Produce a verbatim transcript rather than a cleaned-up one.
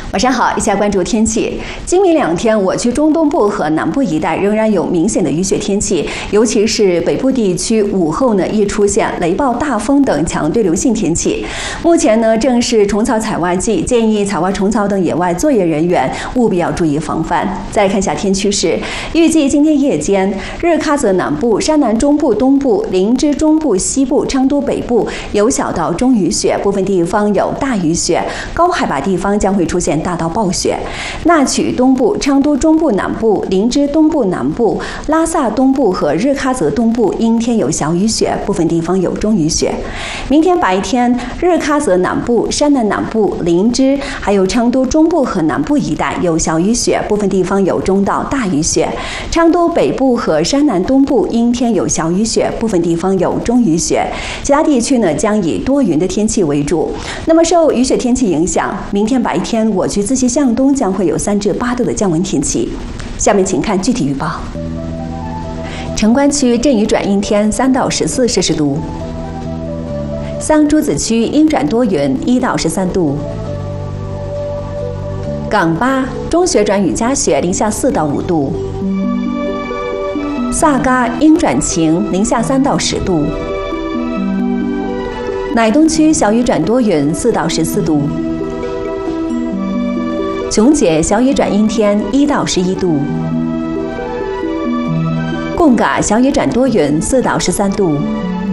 晚上好，一起来关注天气。今明两天，我区中东部和南部一带仍然有明显的雨雪天气，尤其是北部地区，午后呢易出现雷暴、大风等强对流性天气。目前呢正是虫草采挖季，建议采挖虫草等野外作业人员务必要注意防范。再来看一下天趋势，预计今天夜间，日喀则南部、山南中部东部、林芝中部西部、昌都北部有小到中雨雪，部分地方有大雨雪，高海拔地方将会出现大到暴雪。那曲东部、昌都中部南部、林芝东部南部、拉萨东部和日喀则东部阴天有小雨雪，部分地方有中雨雪。明天白天，日喀则南部、山南南部、林芝还有昌都中部和南部一带有小雨雪，部分地方有中到大雨雪。昌都北部和山南东部阴天有小雨雪，部分地方有中雨雪。其他地区呢将以多云的天气为主。那么受雨雪天气影响，明天白天我区自西向东将会有三至八度的降温天气。下面请看具体预报。城关区阵雨转阴天，三到十四摄氏度。桑珠子区阴转多云，一到十三度。港巴中雪转雨夹雪，零下四到五度。萨嘎阴转晴，零下三到十度。乃东区小雨转多云，四到十四度。琼姐小雨转阴天，一到十一度。贡嘎小雨转多云，四到十三度。